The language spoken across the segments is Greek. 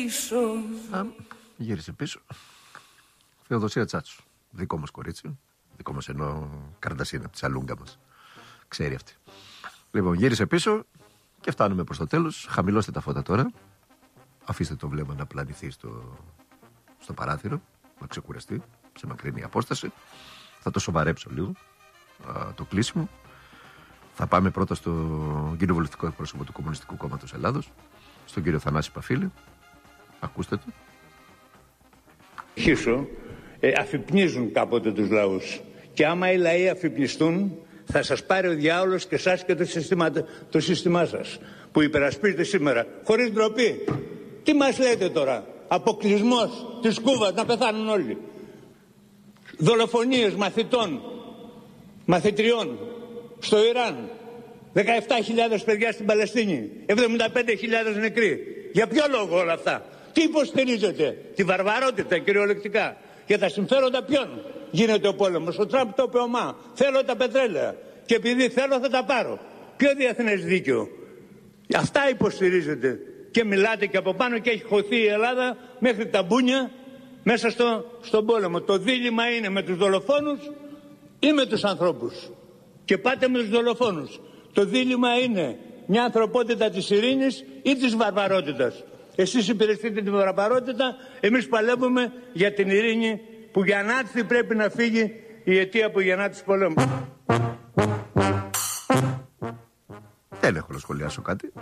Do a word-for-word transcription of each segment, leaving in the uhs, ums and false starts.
Α, γύρισε πίσω. Θεοδοσία Τσάτσου. Δικό μας κορίτσι. Δικό μας εννοώ Καρντασίνα, από τη σαλούγκα μας. Ξέρει αυτή. Λοιπόν, γύρισε πίσω και φτάνουμε προς το τέλος. Χαμηλώστε τα φώτα τώρα. Αφήστε το βλέμμα να πλανηθεί στο, στο παράθυρο. Να ξεκουραστεί σε μακρινή απόσταση. Θα το σοβαρέψω λίγο α, το κλείσιμο. Θα πάμε πρώτα στον κύριο βουλευτικό εκπρόσωπο του Κομμουνιστικού Κόμματος Ελλάδος, στον κύριο Θανάση Παφίλη. Ακούστε το. Χίσο, ε, αφυπνίζουν κάποτε τους λαούς. Και άμα οι λαοί αφυπνιστούν, θα σας πάρει ο διάολος και εσάς και το σύστημα, το σύστημά σας, που υπερασπίζετε σήμερα, χωρίς ντροπή. Τι μας λέτε τώρα, αποκλεισμός της Κούβας, να πεθάνουν όλοι. Δολοφονίες μαθητών, μαθητριών στο Ιράν, δεκαεπτά χιλιάδες παιδιά στην Παλαιστίνη, εβδομήντα πέντε χιλιάδες νεκροί. Για ποιο λόγο όλα αυτά? Τι υποστηρίζετε? Τη βαρβαρότητα κυριολεκτικά. Για τα συμφέροντα ποιον γίνεται ο πόλεμος? Ο Τραμπ το είπε ομά. Θέλω τα πετρέλαια και επειδή θέλω θα τα πάρω. Ποιο διεθνές δίκαιο? Αυτά υποστηρίζετε και μιλάτε και από πάνω και έχει χωθεί η Ελλάδα μέχρι τα μπούνια μέσα στο, στον πόλεμο. Το δίλημμα είναι με τους δολοφόνους ή με τους ανθρώπους. Και πάτε με τους δολοφόνους. Το δίλημμα είναι μια ανθρωπότητα της ειρήνης ή της βαρβαρότητας. Εσείς υπηρεστείτε την βαρβαρότητα, εμείς παλεύουμε για την ειρήνη που για να έρθει πρέπει να φύγει η αιτία που γεννά τους πολέμους. Δεν έχω να σχολιάσω κάτι.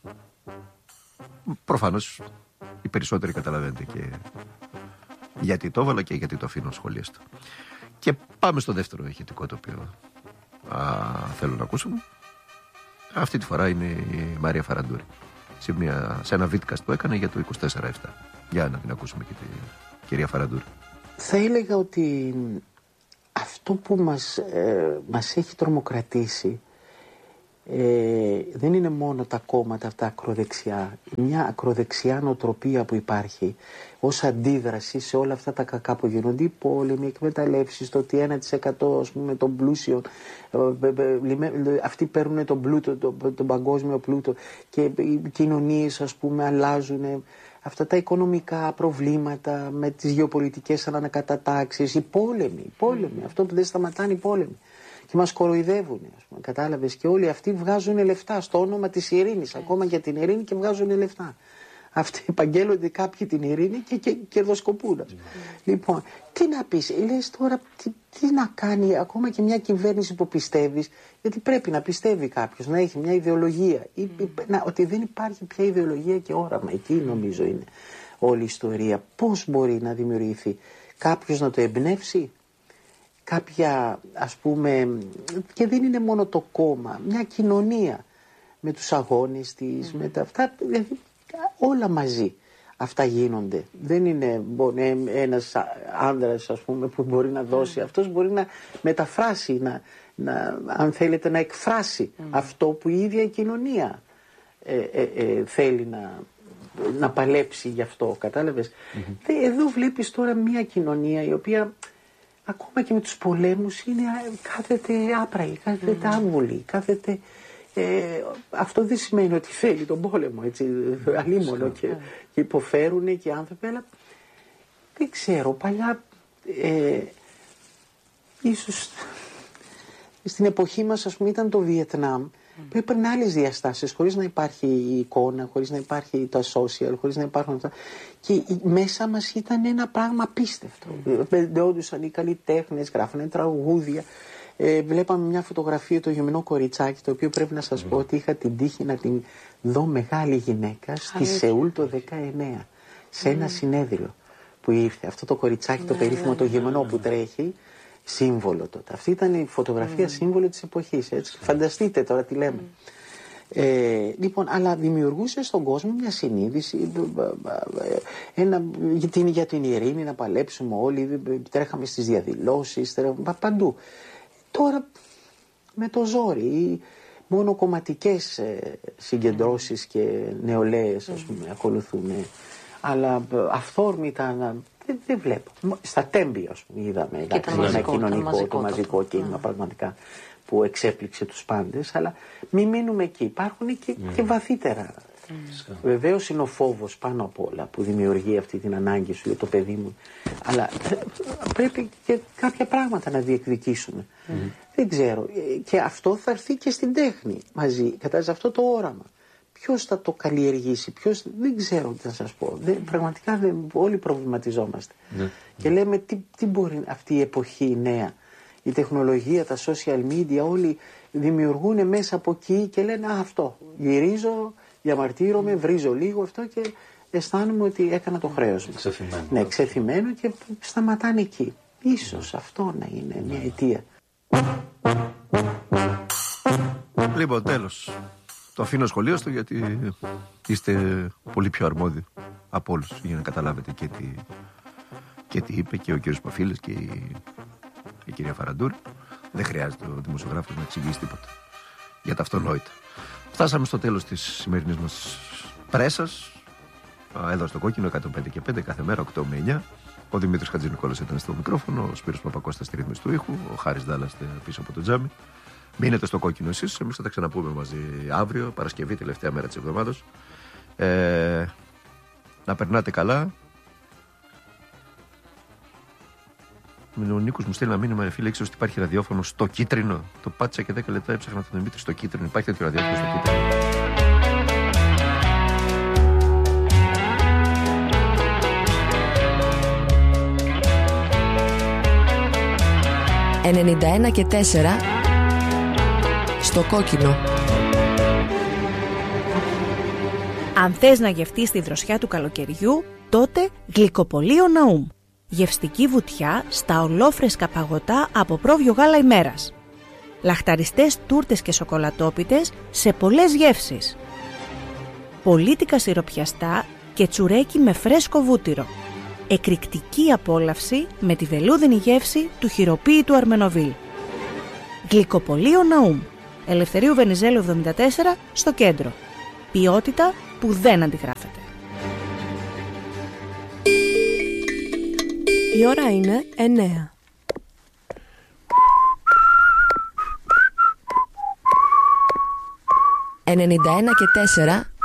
Προφανώς οι περισσότεροι καταλαβαίνετε και γιατί το έβαλα και γιατί το αφήνω σχολιαστό. Και πάμε στο δεύτερο ηχητικό το οποίο α, θέλω να ακούσουμε. Αυτή τη φορά είναι η Μαρία Φαραντούρη. Σε, μια, σε ένα βίτκαστ που έκανε για το είκοσι τέσσερα επτά. Για να την ακούσουμε και τη κυρία Φαραντούρη. Θα έλεγα ότι αυτό που μας, ε, μας έχει τρομοκρατήσει ε, δεν είναι μόνο τα κόμματα αυτά ακροδεξιά. Μια ακροδεξιά νοοτροπία που υπάρχει ως αντίδραση σε όλα αυτά τα κακά που γίνονται, οι πόλεμοι, οι εκμεταλλεύσεις, το ότι ένα τοις εκατό ας πούμε, των πλούσιων, αυτοί παίρνουν τον πλούτο, τον, τον παγκόσμιο πλούτο και οι κοινωνίες ας πούμε αλλάζουν. Αυτά τα οικονομικά προβλήματα με τις γεωπολιτικές ανακατατάξεις, οι πόλεμοι, οι πόλεμοι, mm. αυτό που δεν σταματάνε οι πόλεμοι. Και μας κοροϊδεύουν, ας πούμε, κατάλαβες, και όλοι αυτοί βγάζουν λεφτά στο όνομα της ειρήνης, mm. ακόμα για την ειρήνη και βγάζουν λεφτά. Αυτοί επαγγέλλονται κάποιοι την ειρήνη και, και κερδοσκοπούν. Mm. Λοιπόν, τι να πεις, λες τώρα τι, τι να κάνει ακόμα και μια κυβέρνηση που πιστεύεις, γιατί πρέπει να πιστεύει κάποιος, να έχει μια ιδεολογία, ή, mm. να, ότι δεν υπάρχει πια ιδεολογία και όραμα, εκεί νομίζω είναι όλη η ιστορία. Πώς μπορεί να δημιουργηθεί, κάποιος να το εμπνεύσει, κάποια ας πούμε, και δεν είναι μόνο το κόμμα, μια κοινωνία με τους αγώνες της, mm. με τα αυτά, δηλαδή όλα μαζί αυτά γίνονται. Δεν είναι ένας άνδρας ας πούμε που μπορεί να δώσει, mm. αυτός μπορεί να μεταφράσει, να, να, αν θέλετε να εκφράσει mm. αυτό που η ίδια η κοινωνία ε, ε, ε, θέλει να, να παλέψει γι' αυτό, κατάλαβες. Mm-hmm. Εδώ βλέπεις τώρα μια κοινωνία η οποία ακόμα και με τους πολέμους είναι, κάθεται άπραγη, κάθεται mm. άβουλη, κάθεται. Ε, αυτό δεν σημαίνει ότι θέλει τον πόλεμο, έτσι, αλίμονο και, και υποφέρουν και οι άνθρωποι, αλλά δεν ξέρω, παλιά ε, ίσως στην εποχή μας ας πούμε ήταν το Βιετνάμ mm. που έπαιρνε άλλες διαστάσεις χωρίς να υπάρχει η εικόνα, χωρίς να υπάρχει το social, χωρίς να υπάρχουν αυτά, και μέσα μας ήταν ένα πράγμα απίστευτο. Μπεντεόντουσαν οι καλλιτέχνες, γράφανε τραγούδια. Ε, βλέπαμε μια φωτογραφία, το γεμενό κοριτσάκι, το οποίο πρέπει να σας mm. πω ότι είχα την τύχη να την δω μεγάλη γυναίκα στη Σεούλ το δεκαεννέα, σε mm. ένα συνέδριο που ήρθε. Αυτό το κοριτσάκι, mm. το περίφημο, το γεμενό που τρέχει, σύμβολο τότε. Αυτή ήταν η φωτογραφία mm. σύμβολο της εποχής, έτσι. Mm. Φανταστείτε τώρα τι λέμε. Mm. Ε, λοιπόν, αλλά δημιουργούσε στον κόσμο μια συνείδηση ένα, για, την, για την ειρήνη, να παλέψουμε όλοι, τρέχαμε στις διαδηλώσεις, τρέχαμε παντού. Τώρα με το ζόρι ή μόνο κομματικές ε, συγκεντρώσεις και νεολαίες ας πούμε ακολουθούν, αλλά αυθόρμητα δεν, δεν βλέπω. Στα Τέμπη ας πούμε είδαμε εντάξει, ένα μαζικό, κοινωνικό, το, το μαζικό κίνημα yeah. πραγματικά που εξέπληξε τους πάντες, αλλά μην μείνουμε εκεί, υπάρχουν και, mm. και βαθύτερα Mm. Βεβαίως είναι ο φόβος πάνω απ' όλα που δημιουργεί αυτή την ανάγκη σου για το παιδί μου. Αλλά πρέπει και κάποια πράγματα να διεκδικήσουμε. Mm. Δεν ξέρω. Και αυτό θα έρθει και στην τέχνη μαζί. Κατάλαβες αυτό το όραμα. Ποιος θα το καλλιεργήσει, ποιος, δεν ξέρω τι να σας πω. Δεν, πραγματικά δεν, όλοι προβληματιζόμαστε. Mm. Και λέμε τι, τι μπορεί αυτή η εποχή η νέα. Η τεχνολογία, τα social media, όλοι δημιουργούν μέσα από εκεί και λένε «Α, αυτό, γυρίζω, διαμαρτύρομαι, βρίζω λίγο αυτό και αισθάνομαι ότι έκανα το χρέος μου». Ξεθυμένο. Ναι, ξεθυμένο και σταματάνε εκεί. Ίσως αυτό να είναι μια αιτία. Λοιπόν, τέλος. Το αφήνω σχολείο του γιατί είστε πολύ πιο αρμόδιοι από όλους για να καταλάβετε και τι, και τι είπε και ο κύριος Παφίλης και η, η κυρία Φαραντούρη. Δεν χρειάζεται ο δημοσιογράφος να εξηγήσει τίποτα για τα αυτονόητα. Φτάσαμε στο τέλος της σημερινής μας πρέσας. Εδώ στο Κόκκινο εκατόν πέντε και πέντε κάθε μέρα οκτώ με εννιά. Ο Δημήτρης Χατζηνικόλας ήταν στο μικρόφωνο, ο Σπύρος Παπακώστας στη ρύθμιση του ήχου, ο Χάρης Ντάλλας πίσω από το τζάμι. Μείνετε στο Κόκκινο εσείς, εμείς θα τα ξαναπούμε μαζί αύριο, Παρασκευή, τελευταία μέρα της εβδομάδας. Ε, να περνάτε καλά. Ο Νίκος μου στέλνει ένα μήνυμα, φίλε, έξω ότι υπάρχει ραδιόφωνο στο Κίτρινο. Το πάτησα και δέκα λεπτά έψαχνα τον Δημήτρη στο Κίτρινο. Υπάρχει τέτοιο ραδιόφωνο στο Κίτρινο. ενενήντα ένα και τέσσερα στο Κόκκινο. Αν θες να γευτείς τη δροσιά του καλοκαιριού, τότε Γλυκοπωλείο Ναούμ. Γευστική βουτιά στα ολόφρεσκα παγωτά από πρόβιο γάλα ημέρας. Λαχταριστές τούρτες και σοκολατόπιτες σε πολλές γεύσεις. Πολίτικα σιροπιαστά και τσουρέκι με φρέσκο βούτυρο. Εκρηκτική απόλαυση με τη βελούδινη γεύση του χειροποίητου Αρμενοβίλ. Γλυκοπωλείο Ναούμ. Ελευθερίου Βενιζέλου εβδομήντα τέσσερα στο κέντρο. Ποιότητα που δεν αντιγράφεται. Η ώρα είναι εννέα. ενενήντα ένα και τέσσερα